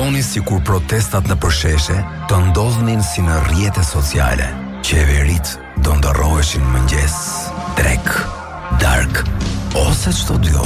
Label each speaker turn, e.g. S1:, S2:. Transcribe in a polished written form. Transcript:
S1: Mendoni si kur protestat në përsheshe të ndodhnin si në rrjete sociale. Qeverit do ndërroheshin mëngjes, drek, dark ose çdo dy